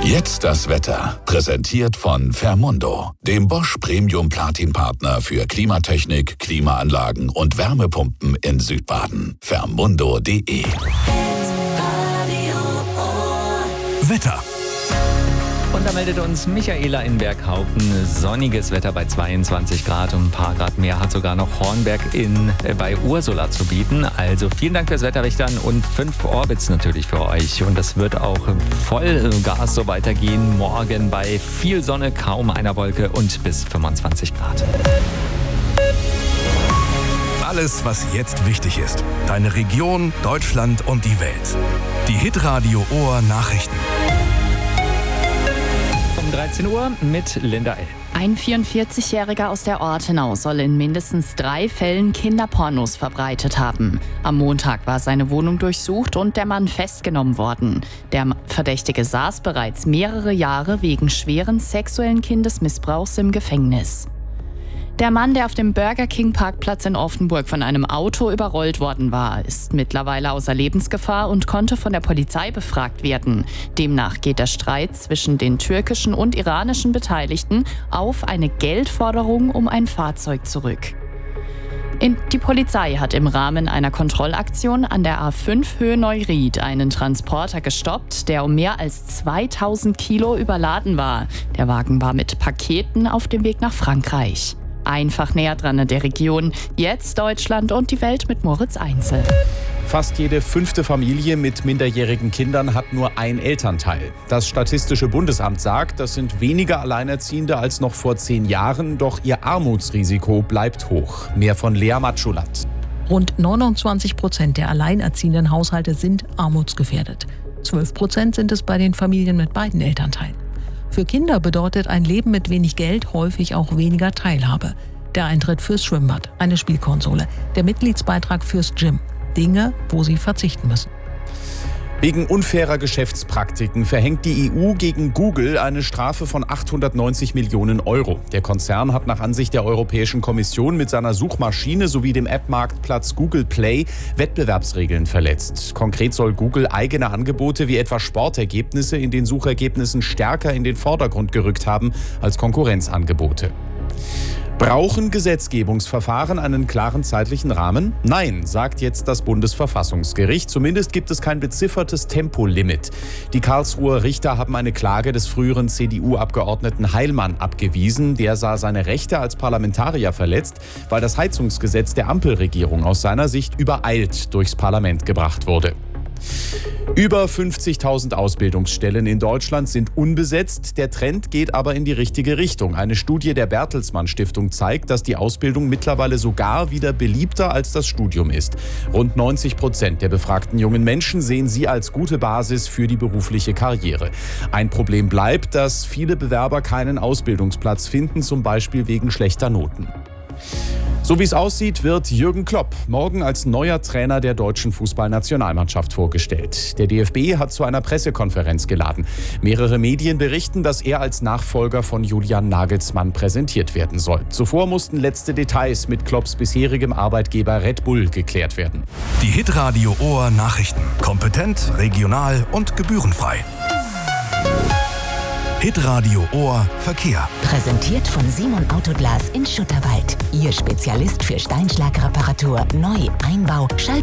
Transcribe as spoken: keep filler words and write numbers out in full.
Jetzt das Wetter. Präsentiert von Fermundo, dem Bosch Premium Platin Partner für Klimatechnik, Klimaanlagen und Wärmepumpen in Südbaden. Fermundo punkt de. Wetter. Und da meldet uns Michaela in Berghaupten. Sonniges Wetter bei zweiundzwanzig Grad und ein paar Grad mehr hat sogar noch Hornberg in, äh, bei Ursula zu bieten. Also vielen Dank fürs Wetterrichtern und fünf Orbits natürlich für euch. Und das wird auch voll Gas so weitergehen. Morgen bei viel Sonne, kaum einer Wolke und bis fünfundzwanzig Grad. Alles, was jetzt wichtig ist. Deine Region, Deutschland und die Welt. Die Hitradio Ohr Nachrichten. Um dreizehn Uhr mit Linda L. Ein vierundvierzigjähriger aus der Ortenau soll in mindestens drei Fällen Kinderpornos verbreitet haben. Am Montag war seine Wohnung durchsucht und der Mann festgenommen worden. Der Verdächtige saß bereits mehrere Jahre wegen schweren sexuellen Kindesmissbrauchs im Gefängnis. Der Mann, der auf dem Burger King Parkplatz in Offenburg von einem Auto überrollt worden war, ist mittlerweile außer Lebensgefahr und konnte von der Polizei befragt werden. Demnach geht der Streit zwischen den türkischen und iranischen Beteiligten auf eine Geldforderung um ein Fahrzeug zurück. In, die Polizei hat im Rahmen einer Kontrollaktion an der A fünf Höhe Neuried einen Transporter gestoppt, der um mehr als zweitausend Kilo überladen war. Der Wagen war mit Paketen auf dem Weg nach Frankreich. Einfach näher dran an der Region. Jetzt Deutschland und die Welt mit Moritz Einzel. Fast jede fünfte Familie mit minderjährigen Kindern hat nur ein Elternteil. Das Statistische Bundesamt sagt, das sind weniger Alleinerziehende als noch vor zehn Jahren, doch ihr Armutsrisiko bleibt hoch. Mehr von Lea Matschulat. Rund neunundzwanzig Prozent der alleinerziehenden Haushalte sind armutsgefährdet. zwölf Prozent sind es bei den Familien mit beiden Elternteilen. Für Kinder bedeutet ein Leben mit wenig Geld häufig auch weniger Teilhabe. Der Eintritt fürs Schwimmbad, eine Spielkonsole, der Mitgliedsbeitrag fürs Gym. Dinge, wo sie verzichten müssen. Wegen unfairer Geschäftspraktiken verhängt die E U gegen Google eine Strafe von achthundertneunzig Millionen Euro. Der Konzern hat nach Ansicht der Europäischen Kommission mit seiner Suchmaschine sowie dem App-Marktplatz Google Play Wettbewerbsregeln verletzt. Konkret soll Google eigene Angebote wie etwa Sportergebnisse in den Suchergebnissen stärker in den Vordergrund gerückt haben als Konkurrenzangebote. Brauchen Gesetzgebungsverfahren einen klaren zeitlichen Rahmen? Nein, sagt jetzt das Bundesverfassungsgericht. Zumindest gibt es kein beziffertes Tempolimit. Die Karlsruher Richter haben eine Klage des früheren C D U-Abgeordneten Heilmann abgewiesen. Der sah seine Rechte als Parlamentarier verletzt, weil das Heizungsgesetz der Ampelregierung aus seiner Sicht übereilt durchs Parlament gebracht wurde. Über fünfzigtausend Ausbildungsstellen in Deutschland sind unbesetzt. Der Trend geht aber in die richtige Richtung. Eine Studie der Bertelsmann Stiftung zeigt, dass die Ausbildung mittlerweile sogar wieder beliebter als das Studium ist. Rund neunzig Prozent der befragten jungen Menschen sehen sie als gute Basis für die berufliche Karriere. Ein Problem bleibt, dass viele Bewerber keinen Ausbildungsplatz finden, zum Beispiel wegen schlechter Noten. So wie es aussieht, wird Jürgen Klopp morgen als neuer Trainer der deutschen Fußballnationalmannschaft vorgestellt. Der D F B hat zu einer Pressekonferenz geladen. Mehrere Medien berichten, dass er als Nachfolger von Julian Nagelsmann präsentiert werden soll. Zuvor mussten letzte Details mit Klopps bisherigem Arbeitgeber Red Bull geklärt werden. Die Hitradio Ohr Nachrichten. Kompetent, regional und gebührenfrei. Hitradio Ohr Verkehr. Präsentiert von Simon Autoglas in Schutterwald. Ihr Spezialist für Steinschlagreparatur, Neu-, Einbau, Schall